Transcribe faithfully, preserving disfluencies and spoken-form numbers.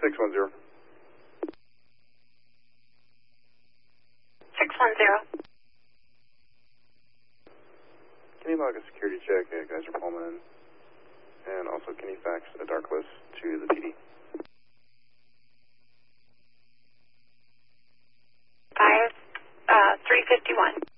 six one zero. six one zero. Can you log a security check at Geyser Pullman? And also, can you fax a dark list to the P D? Five, uh, three fifty-one.